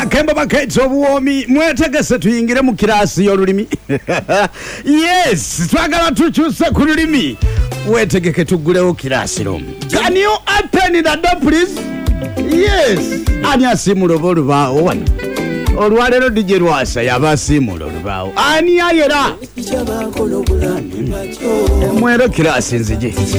akemba baketso obuwomi mwetegese tuyingire mu kirasi y'olulimi. Yes, twagala tukyuse ku lulimi. Wetegeke tugulewo kirasi room. Can you open the door please? Yes. Ani asimula olubaawo wano. Olwalero DJ Rwasa yabasimula olubaawo. Ani ayera? Mwero kirasi nzije.